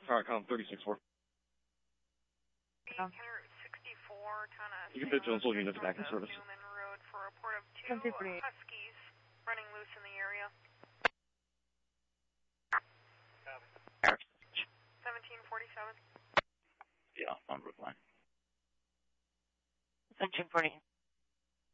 Carcom 36-4. 64, you can Vigilance will units back in service. Road for a report of 2 Huskies running loose in the area. 1747. Yeah, on Brookline. 1740.